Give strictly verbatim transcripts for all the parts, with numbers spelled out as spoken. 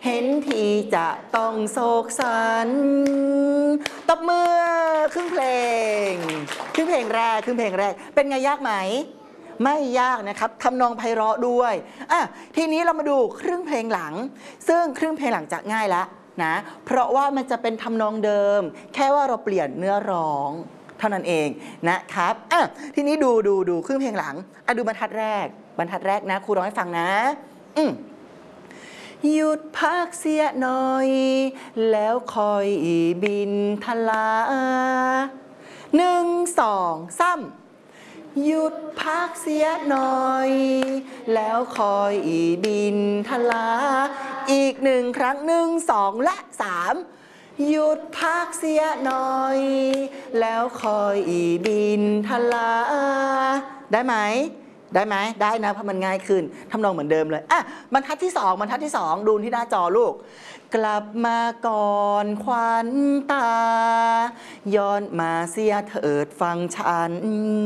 เห็นทีจะต้องโศกสันตบมือครึ่งเพลงครึ่งเพลงแรกครึ่งเพลงแรกเป็นไงยากไหมไม่ยากนะครับทำนองไพเราะด้วยอ่ะทีนี้เรามาดูครึ่งเพลงหลังซึ่งครึ่งเพลงหลังจะง่ายแล้วนะเพราะว่ามันจะเป็นทำนองเดิมแค่ว่าเราเปลี่ยนเนื้อร้องเท่านั้นเองนะครับอ่ะทีนี้ดูดูดูครึ่งเพลงหลังอ่ะดูบรรทัดแรกบรรทัดแรกนะครูร้องให้ฟังนะอืมหยุดพักเสียหน่อยแล้วคอยบินทลาหนึ่งสองสามหยุดพักเสียหน่อยแล้วคอยบินทลาอีกหนึ่งครั้งหนึ่งสองและสามหยุดพักเสียหน่อยแล้วคอยบินทลาได้ไหมได้ไหมได้นะเพราะมันง่ายขึ้นทำนองเหมือนเดิมเลยอ่ะบรรทัดที่สองบรรทัดที่สองดูที่หน้าจอลูกกลับมาก่อนขวัญตาย้อนมาเสียเถิดฟังฉัน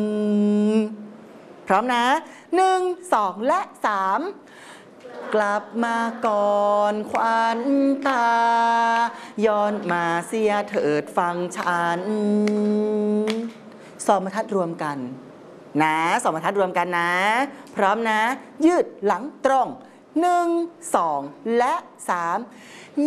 พร้อมนะหนึ่งสองและสามกลับมาก่อนขวัญตาย้อนมาเสียเถิดฟังฉันสองบรรทัดรวมกันนะสองบรรทัดรวมกันนะพร้อมนะยืดหลังตรงหนึ่งสองและสาม